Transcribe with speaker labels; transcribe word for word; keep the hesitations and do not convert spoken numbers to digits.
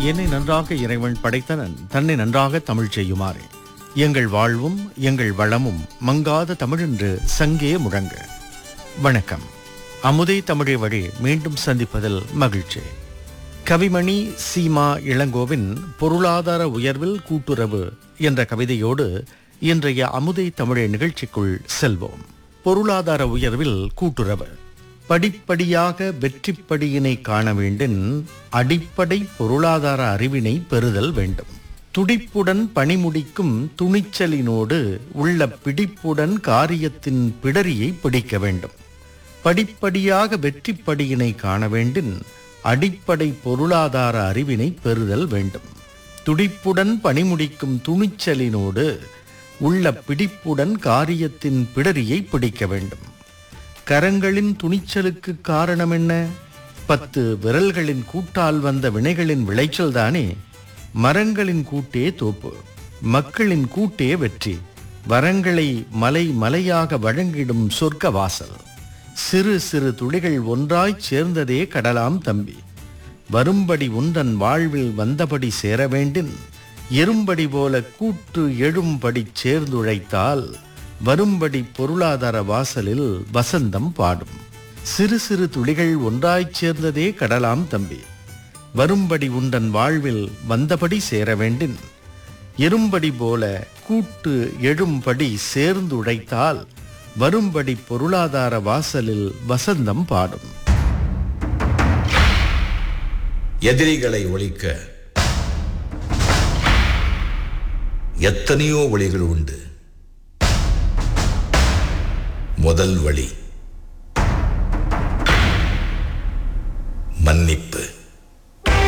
Speaker 1: என்னை நன்றாக இறைவன் படைத்தனன் தன்னை நன்றாக தமிழ் செய்யுமாறு எங்கள் வாழ்வும் எங்கள் வளமும் மங்காத தமிழென்று சங்கே முழங்க. வணக்கம். அமுதே தமிழை வழி மீண்டும் சந்திப்பதில் மகிழ்ச்சி. கவிமணி சீமா இளங்கோவின் பொருளாதார உயர்வில் கூட்டுறவு என்ற கவிதையோடு இன்றைய அமுதே தமிழை நிகழ்ச்சிக்குள் செல்வோம். பொருளாதார உயர்வில் கூட்டுறவு. படிப்படியாக வெற்றிப்படியினை காண வேண்டும். அடிப்படை பொருளாதார அறிவினை பெறுதல் வேண்டும். துடிப்புடன் பணிமுடிக்கும் துணிச்சலினோடு உள்ள பிடிப்புடன் காரியத்தின் பிடரியை பிடிக்க வேண்டும். படிப்படியாக வெற்றிப்படியினை காண வேண்டும். அடிப்படை பொருளாதார அறிவினை பெறுதல் வேண்டும். துடிப்புடன் பணிமுடிக்கும் துணிச்சலினோடு உள்ள பிடிப்புடன் காரியத்தின் பிடரியை பிடிக்க வேண்டும். கரங்களின் துணிச்சலுக்கு காரணம் என்ன? பத்து விரல்களின் கூட்டால் வந்த வினைகளின் விளைச்சல் தானே. மரங்களின் கூட்டே தோப்பு, மக்களின் கூட்டே வெற்றி. வரங்களை மலை மலையாக வழங்கிடும் சொர்க்க வாசல். சிறு சிறு துளிகள் ஒன்றாய்ச் சேர்ந்ததே கடலாம் தம்பி. வரும்படி உந்தன் வாழ்வில் வந்தபடி சேர வேண்டும். எறும்படி போல கூட்டு எழும்படி சேர்ந்துழைத்தால் வரும்படி பொருளாதார வாசலில் வசந்தம் பாடும். சிறு சிறு துளிகள் ஒன்றாய்ச் சேர்ந்ததே கடலாம் தம்பி. வரும்படி உந்தன் வாழ்வில் வந்தபடி சேர வேண்டும். எறும்படி போல கூட்டு எழும்படி சேர்ந்துழைத்தால் வரும்படி பொருளாதார வாசலில் வசந்தம் பாடும்.
Speaker 2: எதிரிகளை ஒழிக்க எத்தனையோ வழிகள் உண்டு. முதல் வழி மன்னிப்பு.